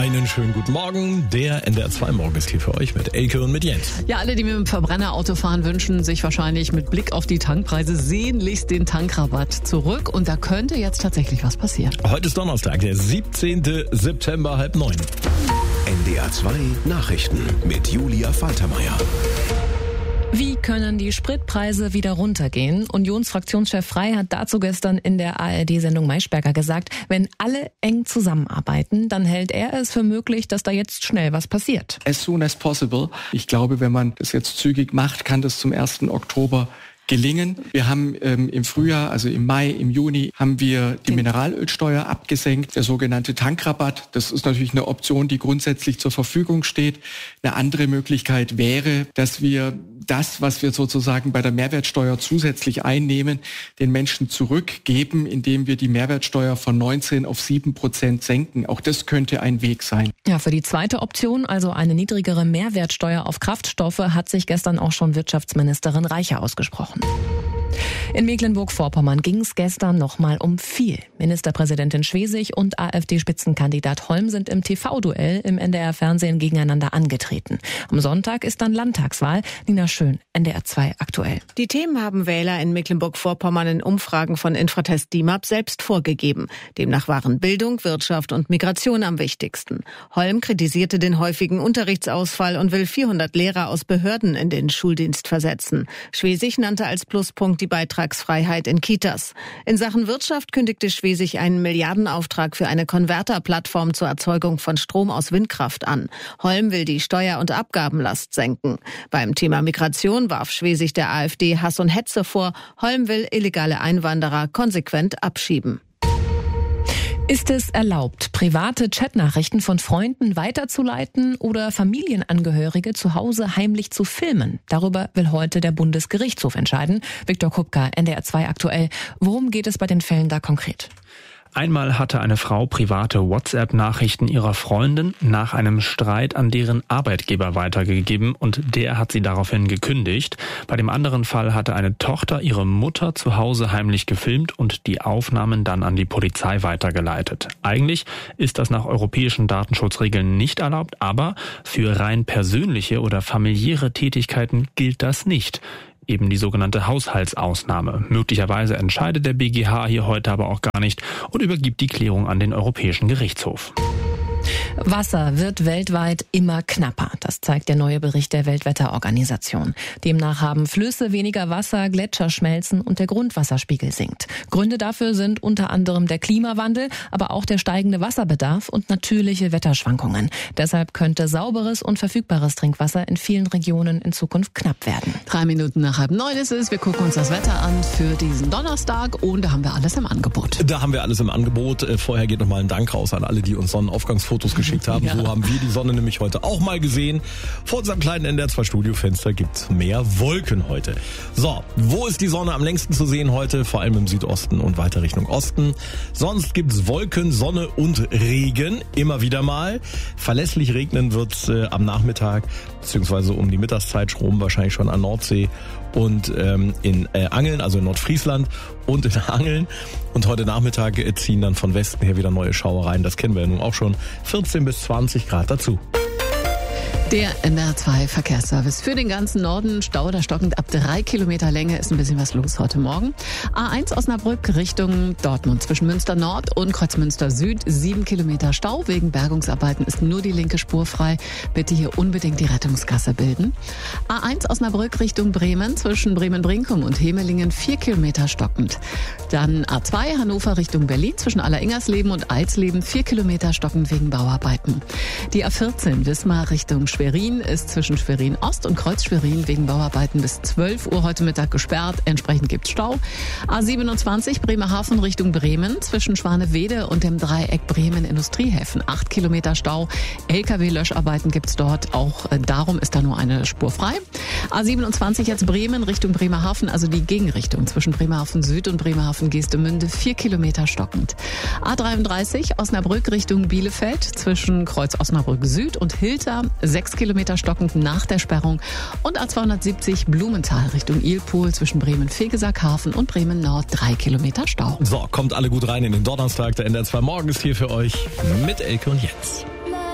Einen schönen guten Morgen. Der NDR 2 Morgen ist hier für euch mit Elke und mit Jens. Ja, alle, die mit dem Verbrennerauto fahren, wünschen sich wahrscheinlich mit Blick auf die Tankpreise sehnlichst den Tankrabatt zurück. Und da könnte jetzt tatsächlich was passieren. Heute ist Donnerstag, der 17. September, 8:30. NDR 2 Nachrichten mit Julia Faltermeier. Wie können die Spritpreise wieder runtergehen? Unionsfraktionschef Frey hat dazu gestern in der ARD-Sendung Maischberger gesagt, wenn alle eng zusammenarbeiten, dann hält er es für möglich, dass da jetzt schnell was passiert. As soon as possible. Ich glaube, wenn man das jetzt zügig macht, kann das zum 1. Oktober gelingen. Wir haben im Frühjahr, also im Mai, im Juni, haben wir die Mineralölsteuer abgesenkt, der sogenannte Tankrabatt. Das ist natürlich eine Option, die grundsätzlich zur Verfügung steht. Eine andere Möglichkeit wäre, dass wir das, was wir sozusagen bei der Mehrwertsteuer zusätzlich einnehmen, den Menschen zurückgeben, indem wir die Mehrwertsteuer von 19 auf 7% senken. Auch das könnte ein Weg sein. Ja, für die zweite Option, also eine niedrigere Mehrwertsteuer auf Kraftstoffe, hat sich gestern auch schon Wirtschaftsministerin Reiche ausgesprochen. In Mecklenburg-Vorpommern ging es gestern nochmal um viel. Ministerpräsidentin Schwesig und AfD-Spitzenkandidat Holm sind im TV-Duell im NDR-Fernsehen gegeneinander angetreten. Am Sonntag ist dann Landtagswahl. Nina Schön, NDR 2 aktuell. Die Themen haben Wähler in Mecklenburg-Vorpommern in Umfragen von Infratest DIMAP selbst vorgegeben. Demnach waren Bildung, Wirtschaft und Migration am wichtigsten. Holm kritisierte den häufigen Unterrichtsausfall und will 400 Lehrer aus Behörden in den Schuldienst versetzen. Schwesig nannte als Pluspunkt die Beitragsfreiheit in Kitas. In Sachen Wirtschaft kündigte Schwesig einen Milliardenauftrag für eine Konverterplattform zur Erzeugung von Strom aus Windkraft an. Holm will die Steuer- und Abgabenlast senken. Beim Thema Migration warf Schwesig der AfD Hass und Hetze vor. Holm will illegale Einwanderer konsequent abschieben. Ist es erlaubt, private Chatnachrichten von Freunden weiterzuleiten oder Familienangehörige zu Hause heimlich zu filmen? Darüber will heute der Bundesgerichtshof entscheiden. Viktor Kupka, NDR 2 aktuell. Worum geht es bei den Fällen da konkret? Einmal hatte eine Frau private WhatsApp-Nachrichten ihrer Freundin nach einem Streit an deren Arbeitgeber weitergegeben und der hat sie daraufhin gekündigt. Bei dem anderen Fall hatte eine Tochter ihre Mutter zu Hause heimlich gefilmt und die Aufnahmen dann an die Polizei weitergeleitet. Eigentlich ist das nach europäischen Datenschutzregeln nicht erlaubt, aber für rein persönliche oder familiäre Tätigkeiten gilt das nicht. Eben die sogenannte Haushaltsausnahme. Möglicherweise entscheidet der BGH hier heute aber auch gar nicht und übergibt die Klärung an den Europäischen Gerichtshof. Wasser wird weltweit immer knapper. Das zeigt der neue Bericht der Weltwetterorganisation. Demnach haben Flüsse weniger Wasser, Gletscher schmelzen und der Grundwasserspiegel sinkt. Gründe dafür sind unter anderem der Klimawandel, aber auch der steigende Wasserbedarf und natürliche Wetterschwankungen. Deshalb könnte sauberes und verfügbares Trinkwasser in vielen Regionen in Zukunft knapp werden. 3 Minuten nach 8:30 ist es. Wir gucken uns das Wetter an für diesen Donnerstag und da haben wir alles im Angebot. Da haben wir alles im Angebot. Vorher geht nochmal ein Dank raus an alle, die uns Sonnenaufgangsfotos geschickt haben. Ja. So haben wir die Sonne nämlich heute auch mal gesehen. Vor unserem kleinen NDR 2 Studiofenster gibt's mehr Wolken heute. So, wo ist die Sonne am längsten zu sehen heute? Vor allem im Südosten und weiter Richtung Osten. Sonst gibt's Wolken, Sonne und Regen. Immer wieder mal. Verlässlich regnen wird's am Nachmittag, beziehungsweise um die Mittagszeit Strom wahrscheinlich schon an Nordsee und in Angeln, also in Nordfriesland und in Angeln. Und heute Nachmittag ziehen dann von Westen her wieder neue Schauereien. Das kennen wir ja nun auch schon. 14 bis 20 Grad dazu. Der NDR 2 Verkehrsservice für den ganzen Norden. Stau da stockend ab 3 Kilometer Länge ist ein bisschen was los heute Morgen. A1 Osnabrück Richtung Dortmund zwischen Münster Nord und Kreuzmünster Süd. 7 Kilometer Stau. Wegen Bergungsarbeiten ist nur die linke Spur frei. Bitte hier unbedingt die Rettungsgasse bilden. A1 Osnabrück Richtung Bremen zwischen Bremen-Brinkum und Hemelingen 4 Kilometer stockend. Dann A2 Hannover Richtung Berlin zwischen Alleringers-Leben und Eisleben 4 Kilometer stockend wegen Bauarbeiten. Die A14 Wismar Richtung Schwerin ist zwischen Schwerin Ost und Kreuz Schwerin wegen Bauarbeiten bis 12 Uhr heute Mittag gesperrt. Entsprechend gibt's Stau. A27 Bremerhaven Richtung Bremen zwischen Schwanewede und dem Dreieck Bremen Industriehäfen. 8 Kilometer Stau. LKW-Löscharbeiten gibt's dort. Auch darum ist da nur eine Spur frei. A27 jetzt Bremen Richtung Bremerhaven, also die Gegenrichtung zwischen Bremerhaven Süd und Bremerhaven Geestemünde 4 Kilometer stockend. A33 Osnabrück Richtung Bielefeld zwischen Kreuz Osnabrück Süd und Hilter 6 Kilometer stockend nach der Sperrung. Und A270 Blumenthal Richtung Ilpohl zwischen Bremen-Vegesackhafen und Bremen-Nord 3 Kilometer Stau. So, kommt alle gut rein in den Donnerstag. Der NDR 2 Morgen ist hier für euch mit Elke und Jens.